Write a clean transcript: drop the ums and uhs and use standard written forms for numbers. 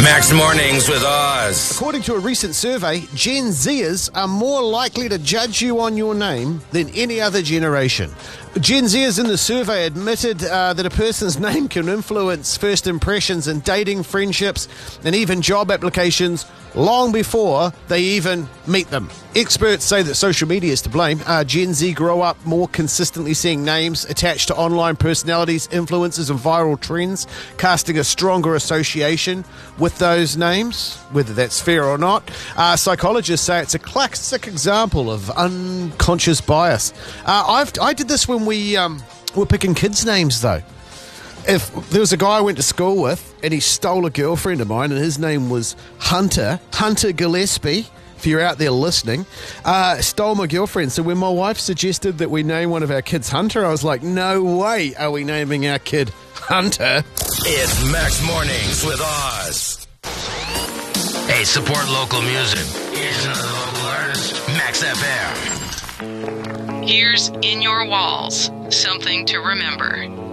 Max Mornings with Oz. According to a recent survey, Gen Zers are more likely to judge you on your name than any other generation. Gen Zers in the survey admitted that a person's name can influence first impressions in dating, friendships, and even job applications long before they even meet them. Experts say that social media is to blame. Gen Z grow up more consistently seeing names attached to online personalities, influencers, and viral trends, casting a stronger association with those names, whether that's fair or not. Psychologists say it's a classic example of unconscious bias. I did this when we were picking kids' names, though. If there was a guy I went to school with and he stole a girlfriend of mine and his name was Hunter Gillespie, if you're out there listening, stole my girlfriend. So when my wife suggested that we name one of our kids Hunter, I was like, no way are we naming our kid Hunter. It's Max Mornings with Oz. Hey, support local music. Here's another local artist, Max FM. Here's In Your Walls, something to remember.